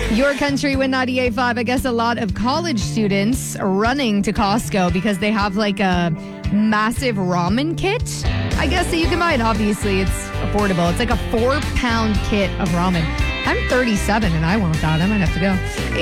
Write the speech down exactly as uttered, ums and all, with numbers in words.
Your country with ninety-eight point five. I guess a lot of college students are running to Costco because they have like a massive ramen kit, I guess, that you can buy. And obviously, it's affordable. It's like a four pound kit of ramen. I'm thirty-seven and I want that. I might have to go.